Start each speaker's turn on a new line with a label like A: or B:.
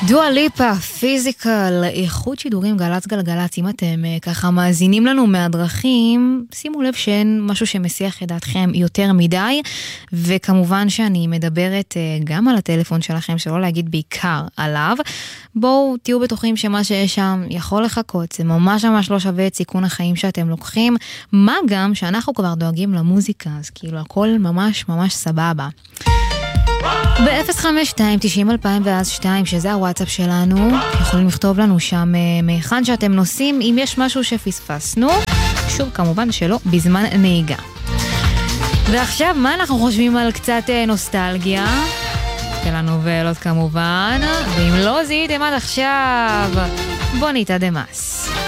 A: דואה ליפה, פיזיקל, איכות שידורים גלץ גלגלץ. אם אתם ככה מאזינים לנו מהדרכים, שימו לב שאין משהו שמסיח את דעתכם יותר מדי, וכמובן שאני מדברת גם על הטלפון שלכם, שלא להגיד בעיקר עליו. בואו תהיו בטוחים שמה שיש שם יכול לחכות, זה ממש ממש לא שווה את סיכון החיים שאתם לוקחים, מה גם שאנחנו כבר דואגים למוזיקה, אז כאילו הכל ממש ממש סבבה. ב-052-90-2002, שזה הוואטסאפ שלנו, יכולים לכתוב לנו שם מהיכן שאתם נוסעים, אם יש משהו שפספסנו, שוב כמובן שלא בזמן נהיגה. ועכשיו מה אנחנו חושבים על קצת נוסטלגיה? ולנובלות כמובן, ואם לא זיהיתם עד עכשיו, בוניטה דמאס.